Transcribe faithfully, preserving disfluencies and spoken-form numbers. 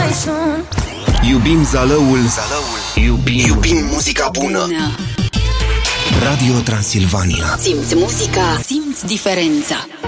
mai sun. Iubim Zalăul, Zalăul. Iubim, Iubim muzica bună. bună Radio Transilvania. Simți muzica, simți diferența.